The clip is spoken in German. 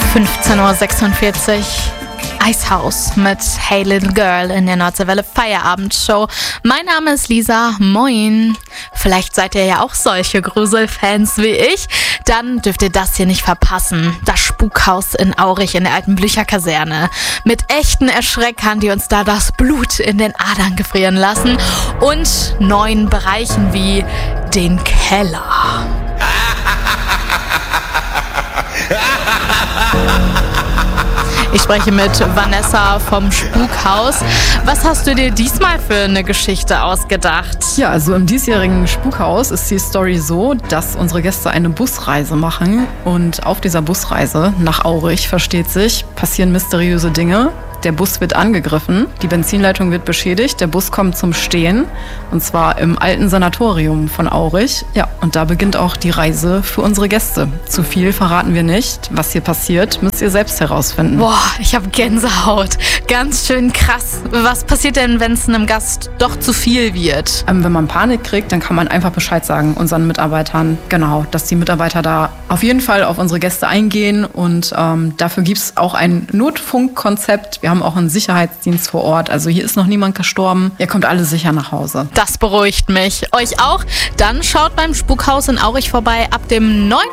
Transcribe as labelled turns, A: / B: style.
A: 15:46 Uhr. Eishaus mit Hey Little Girl in der Nordseewelle Feierabendshow. Mein Name ist Lisa, moin. Vielleicht seid ihr ja auch solche Gruselfans wie ich. Dann dürft ihr das hier nicht verpassen. Das Spukhaus in Aurich in der alten Blücherkaserne. Mit echten Erschreckern, die uns da das Blut in den Adern gefrieren lassen. Und neuen Bereichen wie den Keller. Ich spreche mit Vanessa vom Spukhaus. Was hast du dir diesmal für eine Geschichte ausgedacht?
B: Ja, also im diesjährigen Spukhaus ist die Story so, dass unsere Gäste eine Busreise machen. Und auf dieser Busreise nach Aurich, versteht sich, passieren mysteriöse Dinge. Der Bus wird angegriffen, die Benzinleitung wird beschädigt, der Bus kommt zum Stehen. Und zwar im alten Sanatorium von Aurich. Ja, und da beginnt auch die Reise für unsere Gäste. Zu viel verraten wir nicht. Was hier passiert, müsst ihr selbst herausfinden.
A: Boah, ich habe Gänsehaut. Ganz schön krass. Was passiert denn, wenn es einem Gast doch zu viel wird?
B: Wenn man Panik kriegt, dann kann man einfach Bescheid sagen unseren Mitarbeitern. Genau, dass die Mitarbeiter da auf jeden Fall auf unsere Gäste eingehen. Und dafür gibt es auch ein Notfunkkonzept. Wir haben auch einen Sicherheitsdienst vor Ort. Also hier ist noch niemand gestorben. Ihr kommt alle sicher nach Hause.
A: Das beruhigt mich. Euch auch? Dann schaut beim Spukhaus in Aurich vorbei ab dem 9.